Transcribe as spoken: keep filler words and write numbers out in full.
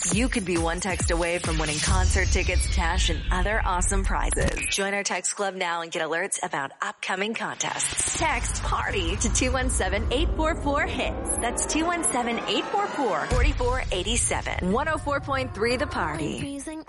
text, you could be one text away from winning concert tickets, cash, and other awesome prizes. Join our text club now and get alerts about upcoming contests. Text PARTY to two one seven, eight four four, HITS. That's two one seven, eight four four, four four eight seven. one oh four point three The Party.